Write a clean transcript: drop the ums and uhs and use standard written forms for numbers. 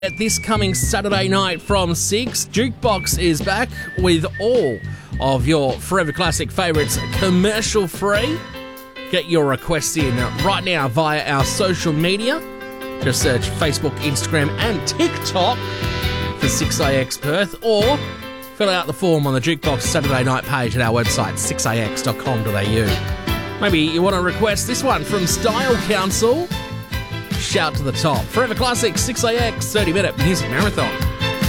This coming Saturday night from 6, Jukebox is back with all of your Forever Classic favourites commercial free. Get your requests in right now via our social media. Just search Facebook, Instagram and TikTok for 6AX Perth, or fill out the form on the Jukebox Saturday night page at our website, 6ax.com.au. Maybe you want to request this one from Style Council. Shout to the top. Forever Classic 6AX 30-minute music marathon.